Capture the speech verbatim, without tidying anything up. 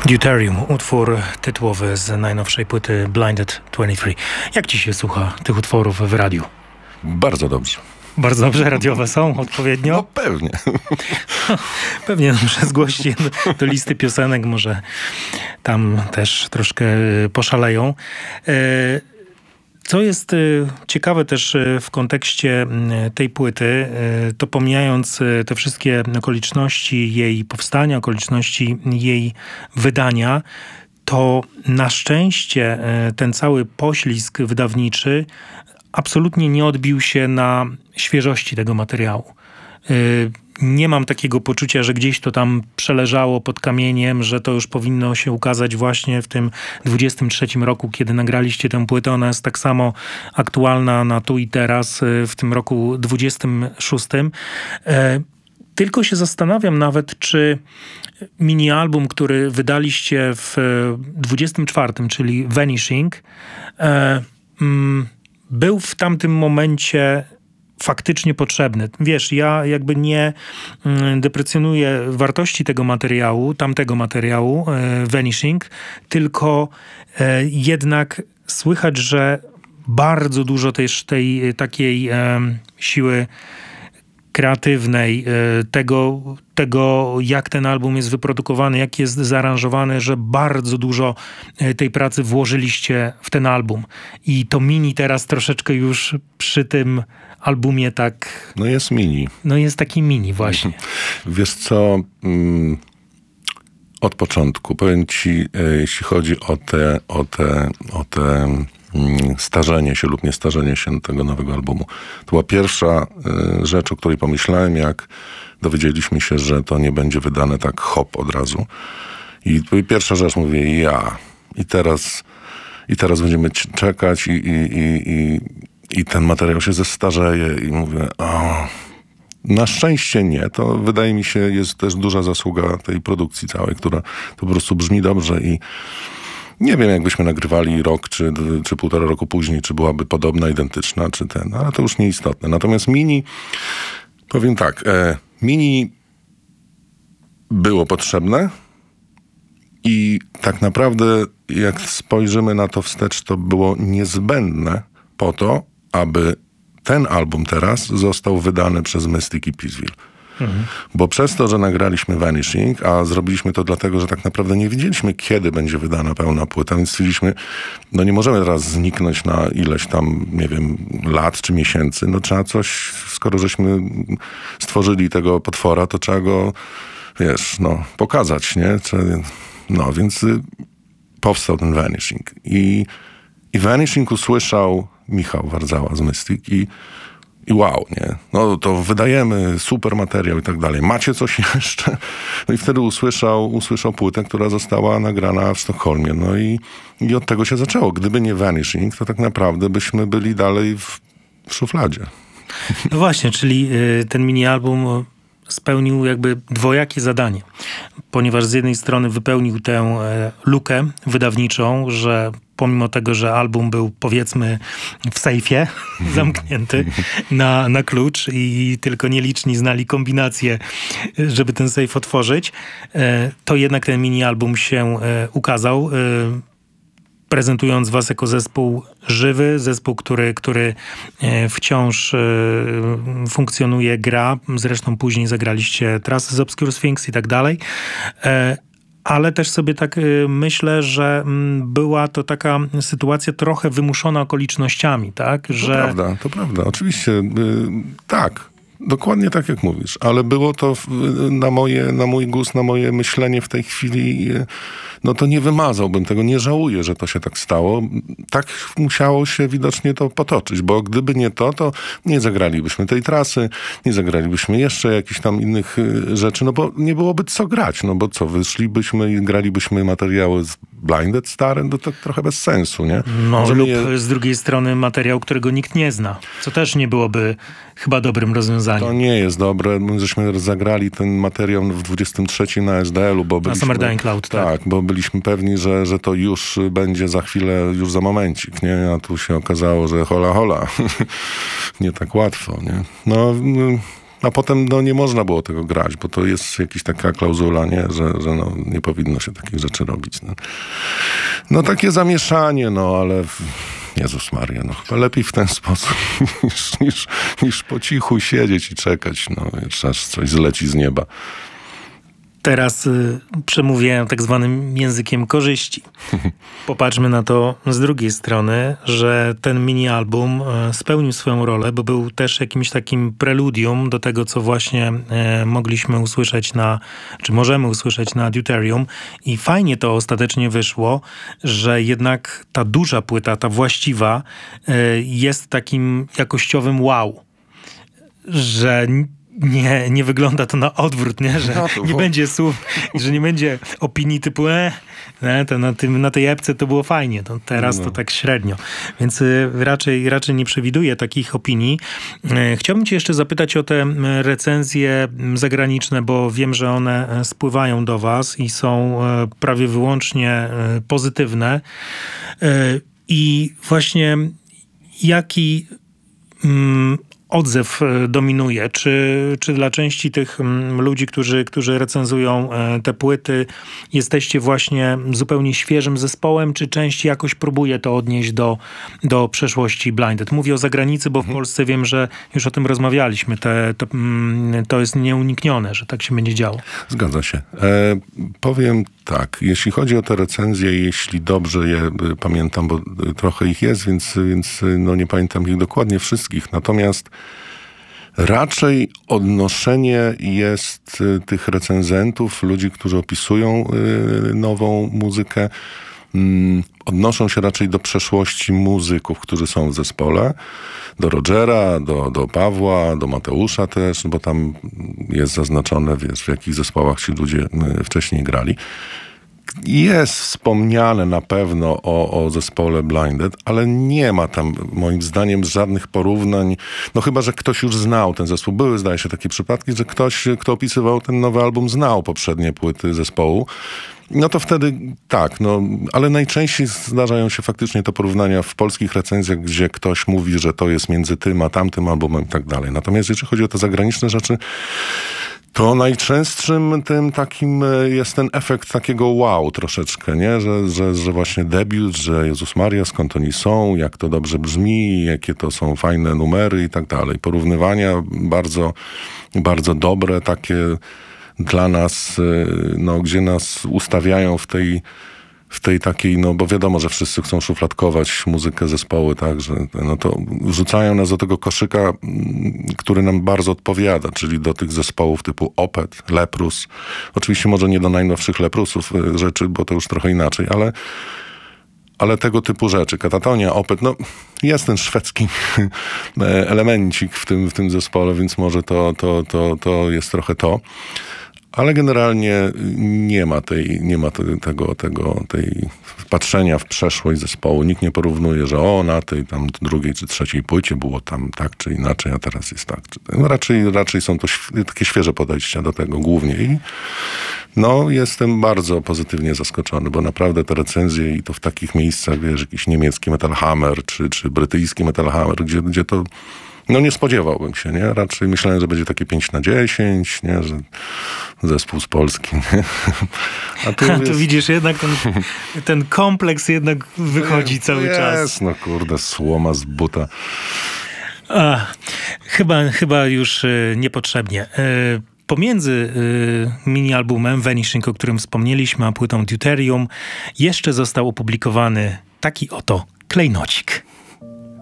Deuterium, utwór tytułowy z najnowszej płyty Blinded dwadzieścia trzy. Jak ci się słucha tych utworów w radiu? Bardzo dobrze. Bardzo dobrze, radiowe są odpowiednio? No pewnie. Pewnie muszę zgłosić do, do listy piosenek, może tam też troszkę poszaleją. Co jest ciekawe też w kontekście tej płyty, to pomijając te wszystkie okoliczności jej powstania, okoliczności jej wydania, to na szczęście ten cały poślizg wydawniczy absolutnie nie odbił się na świeżości tego materiału. Nie mam takiego poczucia, że gdzieś to tam przeleżało pod kamieniem, że to już powinno się ukazać właśnie w tym dwudziestym trzecim roku, kiedy nagraliście tę płytę. Ona jest tak samo aktualna na tu i teraz, w tym roku dwudziestym szóstym. Tylko się zastanawiam nawet, czy mini-album, który wydaliście w dwudziestym czwartym, czyli Vanishing, był w tamtym momencie faktycznie potrzebny. Wiesz, ja jakby nie deprecjonuję wartości tego materiału, tamtego materiału, e, Vanishing, tylko e, jednak słychać, że bardzo dużo też tej takiej e, siły kreatywnej, e, tego, tego, jak ten album jest wyprodukowany, jak jest zaaranżowany, że bardzo dużo e, tej pracy włożyliście w ten album. I to mini teraz troszeczkę już przy tym albumie tak... No jest mini. No jest taki mini właśnie. Wiesz co, mm, od początku, powiem ci, e, jeśli chodzi o te, o te, o te mm, starzenie się lub nie starzenie się tego nowego albumu. To była pierwsza e, rzecz, o której pomyślałem, jak dowiedzieliśmy się, że to nie będzie wydane tak hop od razu. I pierwsza rzecz, mówię, ja. I teraz, i teraz będziemy czekać i, i, i, i I ten materiał się zestarzeje i mówię, o, na szczęście nie. To wydaje mi się jest też duża zasługa tej produkcji całej, która to po prostu brzmi dobrze i nie wiem, jakbyśmy nagrywali rok czy, czy półtora roku później, czy byłaby podobna, identyczna, czy ten, ale to już nieistotne. Natomiast mini, powiem tak, e, mini było potrzebne i tak naprawdę jak spojrzymy na to wstecz, to było niezbędne po to, aby ten album teraz został wydany przez Mystic i Peaceville. Mhm. Bo przez to, że nagraliśmy Vanishing, a zrobiliśmy to dlatego, że tak naprawdę nie wiedzieliśmy, kiedy będzie wydana pełna płyta, więc stwierdziliśmy, no nie możemy teraz zniknąć na ileś tam, nie wiem, lat czy miesięcy. No trzeba coś, skoro żeśmy stworzyli tego potwora, to trzeba go, wiesz, no pokazać, nie? No, więc powstał ten Vanishing. I, i Vanishing usłyszał Michał Wardzała z Mystic i, i wow, nie? No to wydajemy super materiał i tak dalej. Macie coś jeszcze? No i wtedy usłyszał, usłyszał płytę, która została nagrana w Sztokholmie. No i, i od tego się zaczęło. Gdyby nie Vanishing, to tak naprawdę byśmy byli dalej w, w szufladzie. No właśnie, czyli y, ten mini-album spełnił jakby dwojakie zadanie. Ponieważ z jednej strony wypełnił tę y, lukę wydawniczą, że pomimo tego, że album był powiedzmy w sejfie zamknięty na, na klucz i tylko nieliczni znali kombinację, żeby ten sejf otworzyć, to jednak ten mini-album się ukazał, prezentując was jako zespół żywy, zespół, który, który wciąż funkcjonuje, gra. Zresztą później zagraliście trasy z Obscure Sphinx i tak dalej. Ale też sobie tak myślę, że była to taka sytuacja trochę wymuszona okolicznościami, tak? Że... To prawda, to prawda. Oczywiście yy, tak. Dokładnie tak, jak mówisz. Ale było to na, moje, na mój gust, na moje myślenie w tej chwili, no to nie wymazałbym tego. Nie żałuję, że to się tak stało. Tak musiało się widocznie to potoczyć, bo gdyby nie to, to nie zagralibyśmy tej trasy, nie zagralibyśmy jeszcze jakichś tam innych rzeczy, no bo nie byłoby co grać, no bo co, wyszlibyśmy i gralibyśmy materiały z Blinded stare, no to trochę bez sensu, nie? No Możemy lub je... z drugiej strony materiał, którego nikt nie zna, co też nie byłoby chyba dobrym rozwiązaniem. To nie jest dobre. My żeśmy zagrali ten materiał w dwudziestym trzecim na S D L-u, bo byliśmy... Na Summer Dying Cloud, tak. Tak, bo byliśmy pewni, że, że to już będzie za chwilę, już za momencik, nie? A tu się okazało, że hola hola. Nie tak łatwo, nie? No, A potem no, nie można było tego grać, bo to jest jakaś taka klauzula, nie? Że, że no, nie powinno się takich rzeczy robić. No, no takie zamieszanie, no ale Jezus Maria, no chyba lepiej w ten sposób niż, niż, niż po cichu siedzieć i czekać, no jeszcze aż coś zleci z nieba. Teraz y, przemówię tak zwanym językiem korzyści. Popatrzmy na to z drugiej strony, że ten mini-album y, spełnił swoją rolę, bo był też jakimś takim preludium do tego, co właśnie y, mogliśmy usłyszeć na, czy możemy usłyszeć na Deuterium. I fajnie to ostatecznie wyszło, że jednak ta duża płyta, ta właściwa, y, jest takim jakościowym wow. Że Nie, nie wygląda to na odwrót, nie? Że no nie będzie słów, że nie będzie opinii typu e, nie? To na, tym, na tej epce to było fajnie, to teraz no. to tak średnio. Więc y, raczej, raczej nie przewiduję takich opinii. Y, chciałbym cię jeszcze zapytać o te recenzje zagraniczne, bo wiem, że one spływają do was i są y, prawie wyłącznie y, pozytywne. Y, I właśnie jaki... Mm, odzew dominuje? Czy, czy dla części tych ludzi, którzy, którzy recenzują te płyty, jesteście właśnie zupełnie świeżym zespołem, czy część jakoś próbuje to odnieść do, do przeszłości Blinded? Mówię o zagranicy, bo w Polsce wiem, że już o tym rozmawialiśmy. Te, to, to jest nieuniknione, że tak się będzie działo. Zgadza się. E, powiem tak, jeśli chodzi o te recenzje, jeśli dobrze je pamiętam, bo trochę ich jest, więc, więc no nie pamiętam ich dokładnie wszystkich, natomiast raczej odnoszenie jest tych recenzentów, ludzi, którzy opisują nową muzykę, odnoszą się raczej do przeszłości muzyków, którzy są w zespole, do Rogera, do, do Pawła, do Mateusza też, bo tam jest zaznaczone, wiesz, w jakich zespołach ci ludzie wcześniej grali. Jest wspomniane na pewno o, o zespole Blinded, ale nie ma tam moim zdaniem żadnych porównań. No chyba, że ktoś już znał ten zespół. Były, zdaje się, takie przypadki, że ktoś, kto opisywał ten nowy album, znał poprzednie płyty zespołu. No to wtedy tak, no, ale najczęściej zdarzają się faktycznie te porównania w polskich recenzjach, gdzie ktoś mówi, że to jest między tym a tamtym albumem i tak dalej. Natomiast jeśli chodzi o te zagraniczne rzeczy, to najczęstszym tym takim jest ten efekt takiego wow troszeczkę, nie? Że, że, że właśnie debiut, że Jezus Maria, skąd oni są, jak to dobrze brzmi, jakie to są fajne numery i tak dalej. Porównywania bardzo, bardzo dobre, takie dla nas, no, gdzie nas ustawiają w tej, w tej takiej, no bo wiadomo, że wszyscy chcą szufladkować muzykę, zespoły, tak, że no to wrzucają nas do tego koszyka, który nam bardzo odpowiada, czyli do tych zespołów typu Opeth, Leprus. Oczywiście może nie do najnowszych Leprusów rzeczy, bo to już trochę inaczej, ale ale tego typu rzeczy. Katatonia, Opeth, no jest ten szwedzki elemencik w tym, w tym zespole, więc może to, to, to, to jest trochę to. Ale generalnie nie ma tej, nie ma tego, tego, tej patrzenia w przeszłość zespołu. Nikt nie porównuje, że o, na tej tam drugiej czy trzeciej płycie było tam tak czy inaczej, a teraz jest tak. No raczej, raczej są to św- takie świeże podejścia do tego głównie. I no, jestem bardzo pozytywnie zaskoczony, bo naprawdę te recenzje i to w takich miejscach, wiesz, jakiś niemiecki Metal Hammer czy, czy brytyjski Metal Hammer, gdzie, gdzie to no nie spodziewałbym się, nie? Raczej myślałem, że będzie takie pięć na dziesięć, nie? Że zespół z Polski, nie? A tu, A jest... tu widzisz, jednak ten, ten kompleks jednak wychodzi jest, cały jest, czas. No kurde, słoma z buta. A, chyba, chyba już y, niepotrzebnie. Y, Pomiędzy y, mini-albumem Vanishing, o którym wspomnieliśmy, a płytą Deuterium, jeszcze został opublikowany taki oto klejnocik.